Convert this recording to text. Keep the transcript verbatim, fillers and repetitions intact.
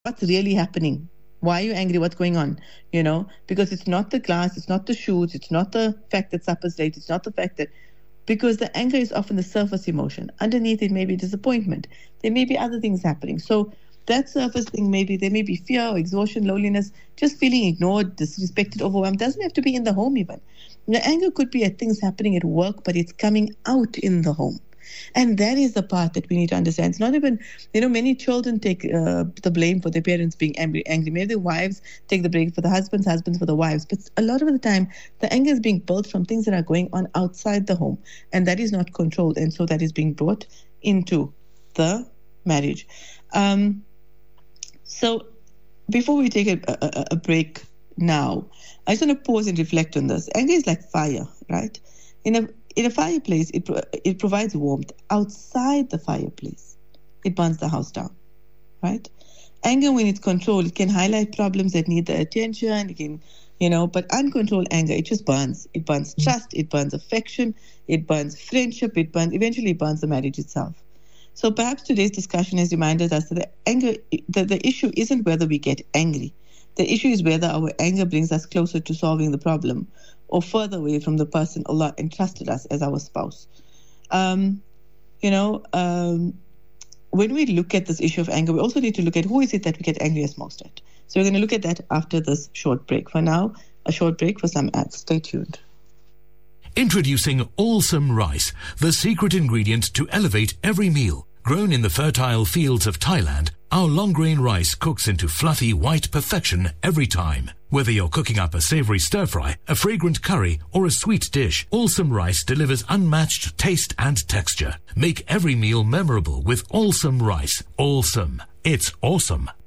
what's really happening? Why are you angry? What's going on? You know, because it's not the glass, it's not the shoes, it's not the fact that supper's late, it's not the fact that, because the anger is often the surface emotion. Underneath it may be disappointment. There may be other things happening. So that surface thing, maybe there may be fear or exhaustion, loneliness, just feeling ignored, disrespected, overwhelmed. Doesn't have to be in the home even. The anger could be at things happening at work, but it's coming out in the home. And that is the part that we need to understand. It's not even, you know, many children take uh, the blame for their parents being angry. angry. Maybe the wives take the blame for the husbands, husbands for the wives. But a lot of the time, the anger is being built from things that are going on outside the home. And that is not controlled. And so that is being brought into the marriage. Um, so before we take a, a, a break now, I just want to pause and reflect on this. Anger is like fire, right? In a In a fireplace, it it provides warmth. Outside the fireplace, it burns the house down, right? Anger, when it's controlled, it can highlight problems that need the attention. It can, you know, but uncontrolled anger, it just burns. It burns trust. It burns affection. It burns friendship. It burns, eventually it burns the marriage itself. So perhaps today's discussion has reminded us that the anger, that the issue isn't whether we get angry. The issue is whether our anger brings us closer to solving the problem or further away from the person Allah entrusted us as our spouse. Um, you know, um, when we look at this issue of anger, we also need to look at who is it that we get angriest most at. So we're going to look at that after this short break. For now, a short break for some ads. Stay tuned. Introducing Allsome Rice, the secret ingredient to elevate every meal. Grown in the fertile fields of Thailand, our long-grain rice cooks into fluffy white perfection every time. Whether you're cooking up a savory stir-fry, a fragrant curry, or a sweet dish, Allsome Rice delivers unmatched taste and texture. Make every meal memorable with Allsome Rice. Allsome. It's awesome.